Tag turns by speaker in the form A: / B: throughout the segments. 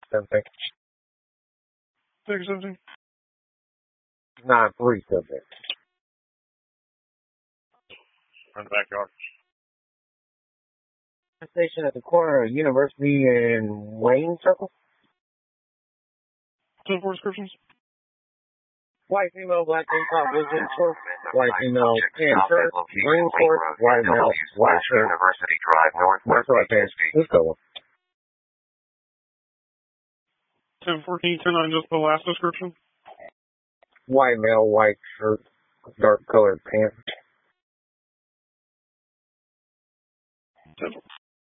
A: subject.
B: 617.
A: 9-3 subject.
B: In the backyard.
A: Station at the corner of University and Wayne Circle.
B: 10-4 descriptions.
A: White female, black tank top, vision short. White female, tan shirt, green short, white male, white shirt.
C: University Drive Northwest.
A: That's right, pants. Let's go.
B: 10-4, can you 10-9 just the last description?
A: White male, white shirt, dark colored pants.
B: 10-4.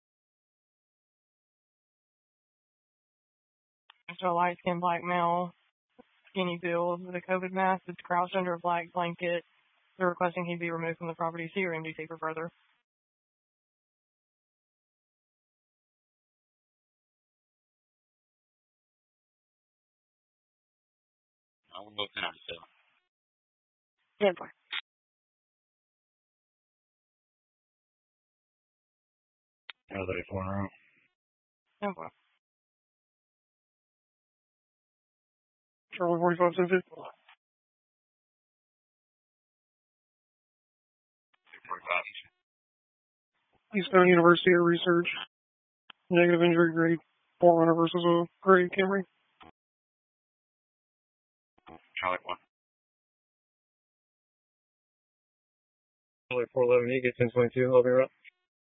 D: So light-skinned black male, skinny build with a COVID mask that's crouched under a black blanket. They're requesting he be removed from the property. See your MDC for further.
C: I will go 10 on
D: 10 4.
B: Yeah, they went around.
D: 10 4.
B: Charlie 45, 10-50.
C: 45.
B: Eastbound University at Research. Negative injury grade 400 versus a gray Camry.
C: Charlie 1.
A: Charlie 411, you get 1022, I'll be right.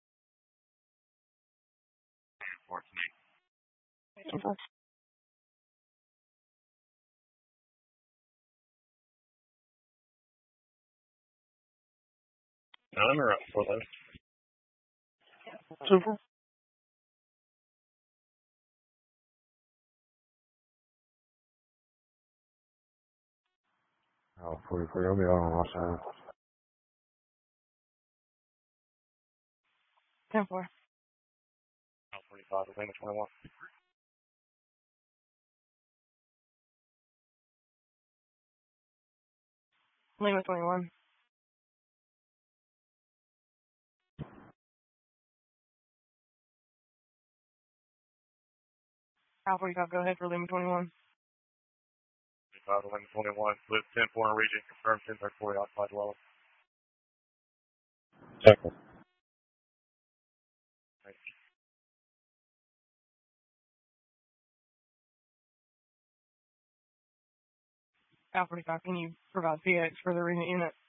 C: 14.
D: 10 4.
A: I'm around 411.
B: 10-4.
A: Oh, 43, I'll be on my side.
D: 10 4.
B: 45, Atlanta 21.
D: Lima 21. Al 45, go ahead for Lima 21.
B: 45, Atlanta 21. Live 10-4 in region. Confirmed 10-34 outside dwelling.
A: Second.
D: Al 45, can you provide PX for the unit?